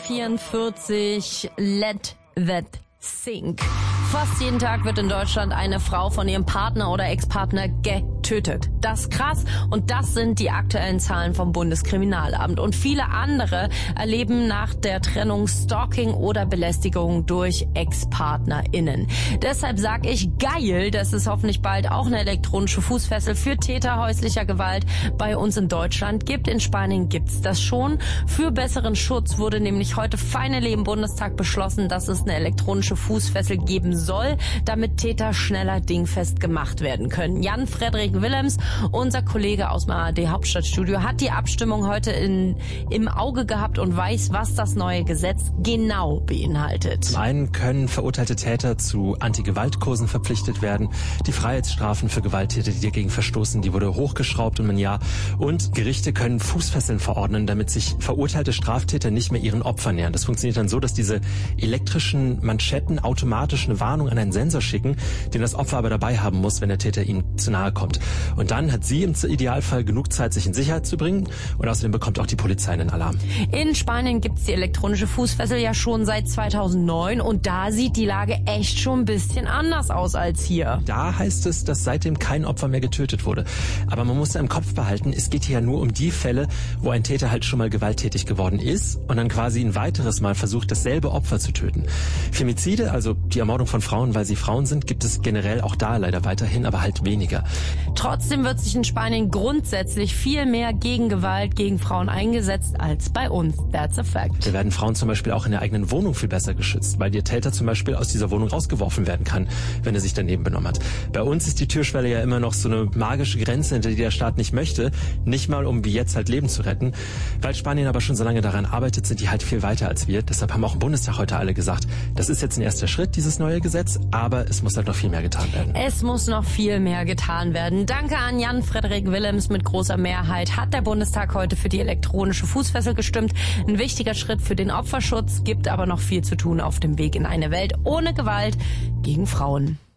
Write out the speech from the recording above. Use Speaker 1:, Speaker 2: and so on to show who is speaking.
Speaker 1: 8:44, Let That Sink. Fast jeden Tag wird in Deutschland eine Frau von ihrem Partner oder Ex-Partner getötet. Das ist krass und das sind die aktuellen Zahlen vom Bundeskriminalamt. Und viele andere erleben nach der Trennung Stalking oder Belästigung durch Ex-PartnerInnen. Deshalb sag ich geil, dass es hoffentlich bald auch eine elektronische Fußfessel für Täter häuslicher Gewalt bei uns in Deutschland gibt. In Spanien gibt's das schon. Für besseren Schutz wurde nämlich heute finally im Bundestag beschlossen, dass es eine elektronische Fußfessel geben soll, damit Täter schneller dingfest gemacht werden können. Jan-Frederik Willems, unser Kollege aus dem ARD-Hauptstadtstudio, hat die Abstimmung heute im Auge gehabt und weiß, was das neue Gesetz genau beinhaltet.
Speaker 2: Zum einen können verurteilte Täter zu Anti-Gewalt-Kursen verpflichtet werden. Die Freiheitsstrafen für Gewalttäter, die dagegen verstoßen, die wurde hochgeschraubt um ein Jahr. Und Gerichte können Fußfesseln verordnen, damit sich verurteilte Straftäter nicht mehr ihren Opfern nähern. Das funktioniert dann so, dass diese elektrischen Manschetten automatisch eine Warnung an einen Sensor schicken, den das Opfer aber dabei haben muss, wenn der Täter ihm zu nahe kommt. Und dann hat sie im Idealfall genug Zeit, sich in Sicherheit zu bringen, und außerdem bekommt auch die Polizei einen Alarm.
Speaker 1: In Spanien gibt's die elektronische Fußfessel ja schon seit 2009 und da sieht die Lage echt schon ein bisschen anders aus als hier.
Speaker 2: Da heißt es, dass seitdem kein Opfer mehr getötet wurde. Aber man muss ja im Kopf behalten, es geht hier ja nur um die Fälle, wo ein Täter halt schon mal gewalttätig geworden ist und dann quasi ein weiteres Mal versucht, dasselbe Opfer zu töten. Femizide, also die Ermordung von Frauen, weil sie Frauen sind, gibt es generell auch da leider weiterhin, aber halt weniger.
Speaker 1: Trotzdem wird sich in Spanien grundsätzlich viel mehr gegen Gewalt gegen Frauen eingesetzt als bei uns. That's a fact.
Speaker 2: Da werden Frauen zum Beispiel auch in der eigenen Wohnung viel besser geschützt, weil der Täter zum Beispiel aus dieser Wohnung rausgeworfen werden kann, wenn er sich daneben benommen hat. Bei uns ist die Türschwelle ja immer noch so eine magische Grenze, hinter die der Staat nicht möchte, nicht mal um wie jetzt halt Leben zu retten. Weil Spanien aber schon so lange daran arbeitet, sind die halt viel weiter als wir. Deshalb haben auch im Bundestag heute alle gesagt, das ist jetzt ein erster Schritt, dieses neue Gesetz, aber es muss halt noch viel mehr getan werden.
Speaker 1: Es muss noch viel mehr getan werden. Danke an Jan-Frederik Willems. Mit großer Mehrheit hat der Bundestag heute für die elektronische Fußfessel gestimmt. Ein wichtiger Schritt für den Opferschutz, gibt aber noch viel zu tun auf dem Weg in eine Welt ohne Gewalt gegen Frauen.